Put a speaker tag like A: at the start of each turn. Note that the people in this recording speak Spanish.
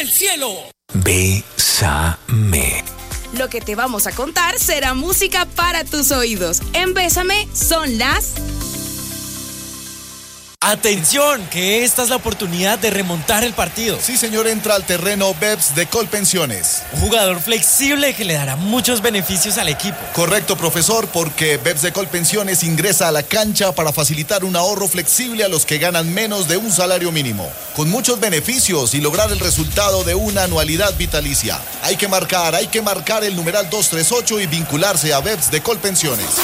A: del cielo.
B: Bésame.
C: Lo que te vamos a contar será música para tus oídos. En Bésame son las...
D: ¡Atención! Que esta es la oportunidad de remontar el partido.
E: Sí, señor, entra al terreno BEPS de Colpensiones.
D: Un jugador flexible que le dará muchos beneficios al equipo.
E: Correcto, profesor, porque BEPS de Colpensiones ingresa a la cancha para facilitar un ahorro flexible a los que ganan menos de un salario mínimo. Con muchos beneficios y lograr el resultado de una anualidad vitalicia. Hay que marcar el numeral 238 y vincularse a BEPS de Colpensiones.